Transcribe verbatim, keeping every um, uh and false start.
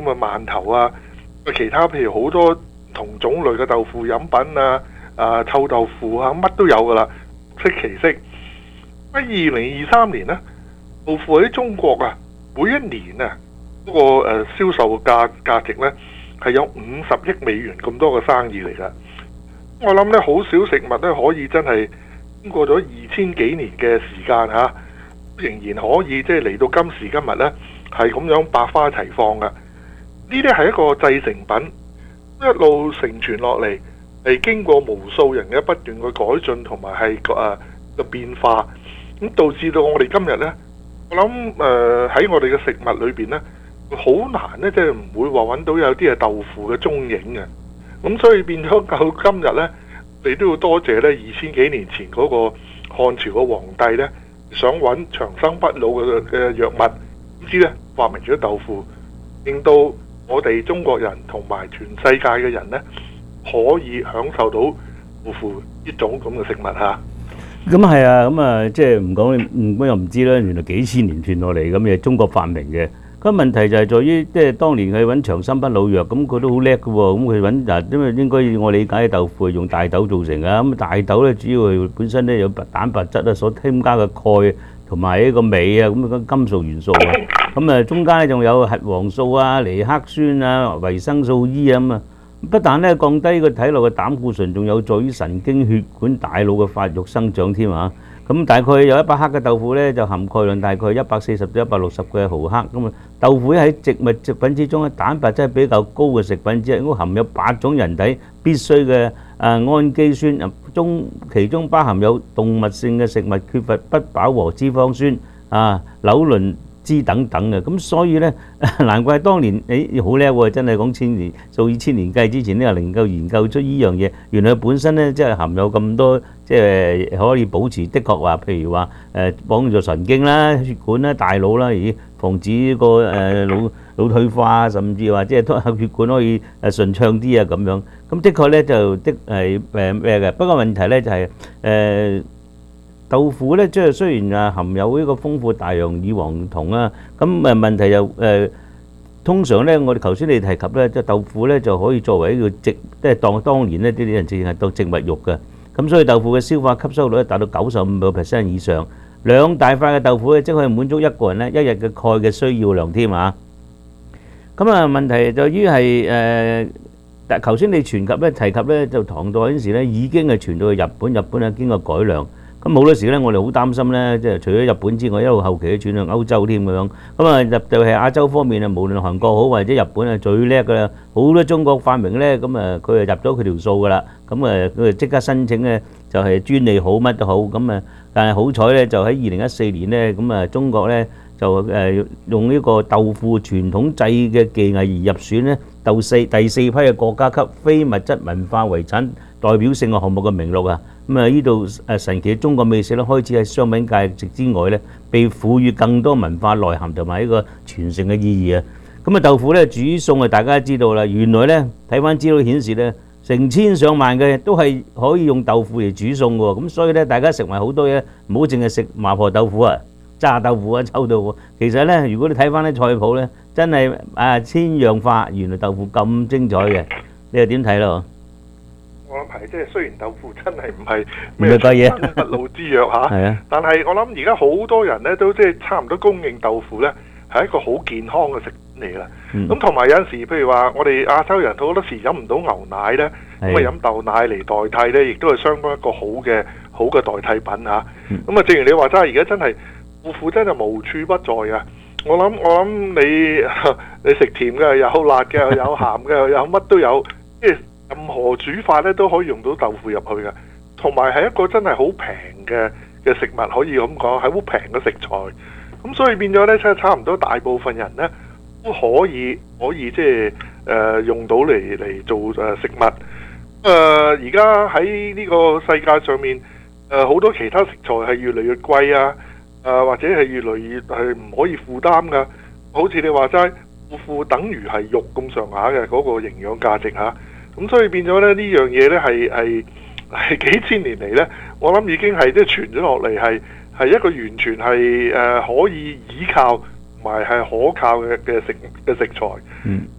嘅饅頭啊，其他譬如好多唔同種類嘅豆腐飲品啊，啊臭豆腐啊，乜都有噶啦，悉其色。喺二零二三年呢，豆腐喺中國啊，每一年啊嗰、那個誒、呃、銷售價價值呢，係有五十億美元咁多嘅生意嚟噶。我諗呢，好少食物呢，可以真係經過咗二千幾年嘅時間嚇、啊，仍然可以即係嚟到今時今日呢，係咁樣百花齊放嘅。呢啲係一個製成品，一路承傳落嚟，係經過無數人嘅不斷嘅改進同埋係誒嘅變化，咁導致到我哋今日呢，我諗誒喺我哋嘅食物裏邊呢，好難呢，即係唔會話揾到有啲係豆腐嘅蹤影嘅。咁所以變咗到今日呢，你都要多謝呢二千幾年前嗰個漢朝嘅皇帝呢，想揾長生不老嘅嘅藥物，點知呢發明咗豆腐，令到我哋中國人同埋全世界嘅人呢，可以享受到豆腐呢種咁嘅食物嚇。 咁係啊，咁啊即係唔講唔咁又唔知啦。原來幾千年傳落嚟咁嘅中國發明嘅。咁問題就係在於，即係當年佢揾長生不老藥，咁佢都好叻嘅喎。咁佢揾嗱，因為應該我理解嘅豆腐係用大豆做成嘅。咁大豆咧主要係本身咧有蛋白質啊，所添加嘅鈣同埋呢個鎂啊，咁嘅金屬元素啊。咁啊中間咧仲有核黃素啊、尼克酸啊、維生素 E 啊咁啊。不但咧降低個體內嘅膽固醇，仲有助於神經血管、大腦嘅發育生長添啊！咁大概有一百克嘅豆腐咧，就含鈣量大概一百四十到一百六十嘅毫克。咁啊，豆腐喺植物食品之中咧，蛋白質比較高嘅食品之一，都含有八種人體必須嘅啊氨基酸，中其中包含有動物性嘅食物缺乏不飽和脂肪酸啊、紐倫脂等等嘅。咁所以咧，難怪當年誒好叻喎，真係講千年數以千年計之前咧，能夠研究出呢樣嘢。原來本身咧，即係含有咁多，即係可以保持，的確話，譬如話誒幫助神經啦、血管啦、大腦啦，而防止呢個誒腦腦退化，甚至話即係血管可以誒順暢啲啊咁樣。咁的確咧就的係誒咩嘅，不過問題咧就係誒。豆腐咧，即係雖然啊含有呢個豐富大量異黃酮啊，咁誒問題就誒、呃、通常咧，我哋頭先你提及咧，即係豆腐咧就可以作為一個植，即係當當年呢啲人淨係當植物肉嘅，咁所以豆腐嘅消化吸收率達到九十五個 percent 以上，兩大塊嘅豆腐咧，即可以滿足一個人咧一日嘅鈣嘅需要量添啊！咁啊問題就於係誒，但頭先你傳及咧提及咧，就唐代嗰陣時咧已經係傳到去日本，日本係經過改良。咁好多時咧，我哋好擔心咧，即係除咗日本之外，一路後期都轉向歐洲添咁樣。咁啊，入到係亞洲方面啊，無論韓國好或者日本係最叻㗎啦。好多中國發明咧，咁啊，佢啊入咗佢條數㗎啦。咁啊，佢啊即刻申請咧，就係專利好乜都好。咁啊，但係好彩咧，就喺二零一四年咧，咁啊，中國咧就誒用呢個豆腐傳統製嘅技藝而入選咧，第四第四批嘅國家級非物質文化遺產代表性嘅項目嘅名錄啊！咁啊，呢度誒神奇中國美食咧，開始喺商品價值之外咧，被賦予更多文化內涵同埋呢個傳承嘅意義啊！咁啊，豆腐咧煮餸啊，大家知道啦，原來咧睇翻資料顯示咧，成千上萬嘅都係可以用豆腐嚟煮餸嘅喎。咁所以咧，大家食埋好多嘢，唔好淨係食麻婆豆腐啊、炸豆腐啊、臭豆腐。其實咧，如果你睇翻啲菜譜咧，真係啊千樣化，原來豆腐咁精彩嘅，你又點睇咯？ 我諗係，即係雖然豆腐真係唔係咩長生不老之藥嚇， 係啊， 但係我諗而家好多人咧都即係差唔多公認豆腐咧係一個好健康嘅食品嚟啦。咁同埋有陣時，譬如話我哋亞洲人好多時飲唔到牛奶咧，咁啊飲豆奶嚟代替咧，亦都係相當一個好嘅好嘅代替品嚇。咁啊，正如你話齋，而家真係豆腐真係無處不在啊！我諗我諗你你食甜嘅，有辣嘅，有鹹嘅，有乜都有，即係。任何煮法咧都可以用到豆腐入去嘅，同埋係一個真係好平嘅嘅食物，可以咁講係好平嘅食材。咁所以變咗咧，即係差唔多大部分人咧都可以可以即係誒用到嚟嚟做誒食物。誒而家喺呢個世界上面，誒、呃、好多其他食材係越嚟越貴啊，誒、呃、或者係越嚟越係唔可以負擔㗎。好似你話齋，豆腐等於係肉咁上下嘅嗰個營養價值嚇。咁所以變咗咧，呢樣嘢咧係係係幾千年嚟咧，我諗已經係即係傳咗落嚟，係係一個完全係誒、呃、可以依靠同埋係可靠嘅嘅食嘅食材。嗯。